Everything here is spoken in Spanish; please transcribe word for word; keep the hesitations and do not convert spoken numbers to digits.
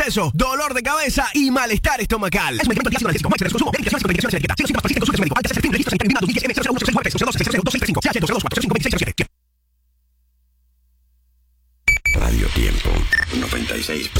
peso, dolor de cabeza y malestar estomacal. Es un medicamento antiácido analgésico. Max consumo. Verificación y contraindicaciones de etiqueta. Si los síntomas persisten, consulte a su médico. Antes de ser registros en terminado diez M cero cero uno cero nueve cero dos cero dos seis cinco. C H dos cero dos cuatro cero cinco dos seis cero siete. Radio Tiempo noventa y seis.